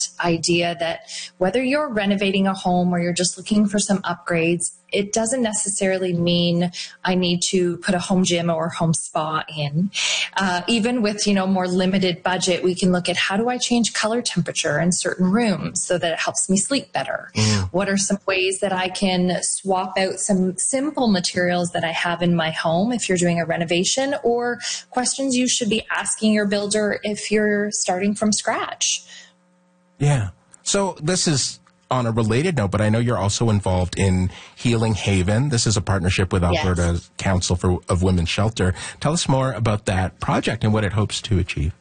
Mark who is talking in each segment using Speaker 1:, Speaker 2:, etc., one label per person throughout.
Speaker 1: idea that whether you're renovating a home or you're just looking for some upgrades, it doesn't necessarily mean I need to put a home gym or home spa in. Even with, more limited budget, we can look at how do I change color temperature in certain rooms so that it helps me sleep better? What are some ways that I can swap out some simple materials that I have in my home if you're doing a renovation, or questions you should be asking your builder if you're starting from scratch?
Speaker 2: Yeah. So this is on a related note, but I know you're also involved in Healing Haven. This is a partnership with Alberta Council of Women's Shelter. Tell us more about that project and what it hopes to achieve.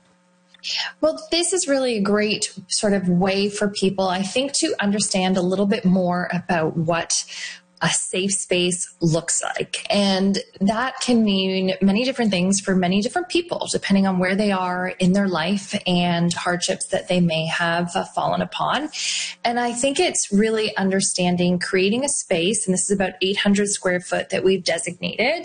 Speaker 1: Well, this is really a great sort of way for people, I think, to understand a little bit more about what a safe space looks like. And that can mean many different things for many different people, depending on where they are in their life and hardships that they may have fallen upon. And I think it's really understanding creating a space, and this is about 800 square foot that we've designated,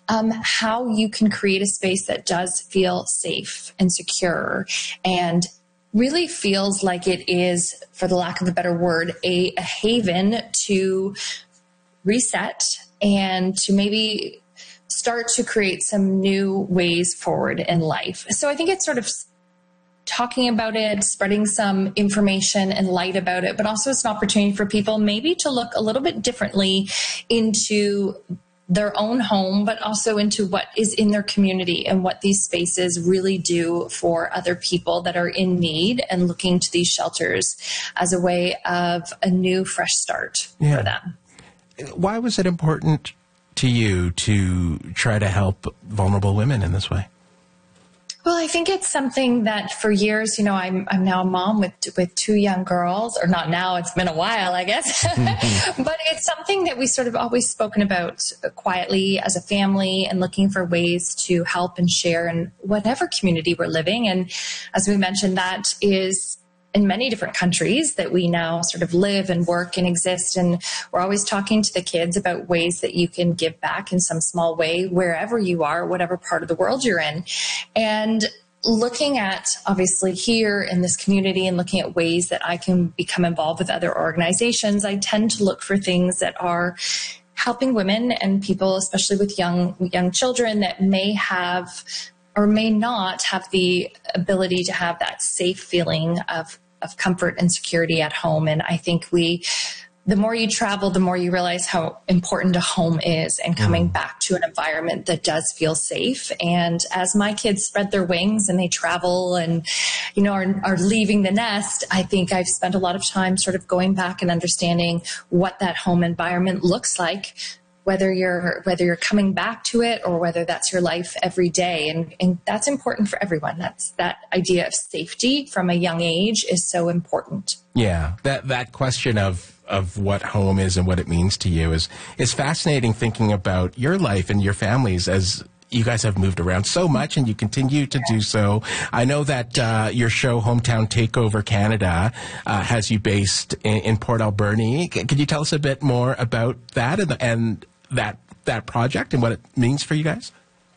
Speaker 1: how you can create a space that does feel safe and secure and really feels like it is, for the lack of a better word, a haven to reset and to maybe start to create some new ways forward in life. So I think it's sort of talking about it, spreading some information and light about it, but also it's an opportunity for people maybe to look a little bit differently into their own home, but also into what is in their community and what these spaces really do for other people that are in need, and looking to these shelters as a way of a new, fresh start for them.
Speaker 2: Why was it important to you to try to help vulnerable women in this way?
Speaker 1: Well, I think it's something that for years, I'm now a mom with two young girls, or not now, it's been a while, I guess. But it's something that we sort of always spoken about quietly as a family, and looking for ways to help and share in whatever community we're living. And as we mentioned, that is in many different countries that we now sort of live and work and exist. And we're always talking to the kids about ways that you can give back in some small way, wherever you are, whatever part of the world you're in. And looking at, obviously, here in this community and looking at ways that I can become involved with other organizations, I tend to look for things that are helping women and people, especially with young children that may have or may not have the ability to have that safe feeling of comfort and security at home. And I think the more you travel, the more you realize how important a home is, and coming back to an environment that does feel safe. And as my kids spread their wings and they travel and, are leaving the nest, I think I've spent a lot of time sort of going back and understanding what that home environment looks like, whether you're coming back to it or whether that's your life every day. And that's important for everyone. That idea of safety from a young age is so important.
Speaker 2: Yeah, that question of what home is and what it means to you is fascinating, thinking about your life and your families as you guys have moved around so much, and you continue to do so. I know that your show, Hometown Takeover Canada, has you based in Port Alberni. Could you tell us a bit more about that and that project and what it means for you guys?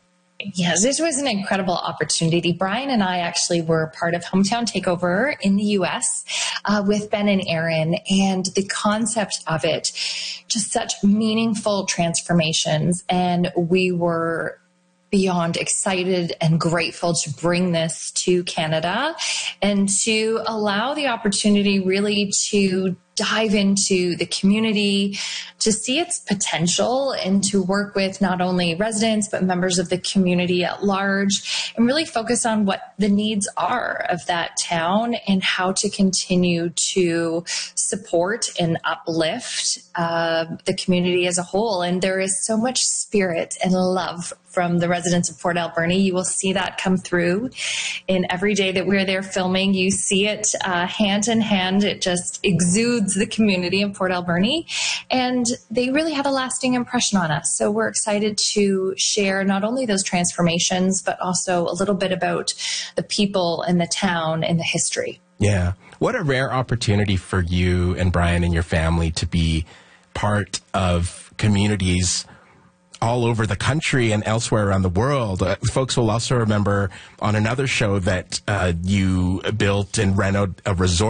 Speaker 1: Yes, this was an incredible opportunity. Brian and I actually were part of Hometown Takeover in the U.S. With Ben and Erin, and the concept of it, just such meaningful transformations. And we were beyond excited and grateful to bring this to Canada and to allow the opportunity really to dive into the community, to see its potential, and to work with not only residents, but members of the community at large, and really focus on what the needs are of that town and how to continue to support and uplift the community as a whole. And there is so much spirit and love from the residents of Port Alberni. You will see that come through in every day that we're there filming. You see it hand in hand. It just exudes the community of Port Alberni, and they really have a lasting impression on us. So we're excited to share not only those transformations, but also a little bit about the people and the town and the history.
Speaker 2: Yeah. What a rare opportunity for you and Brian and your family to be part of communities all over the country and elsewhere around the world. Folks will also remember on another show that you built and renovated a resort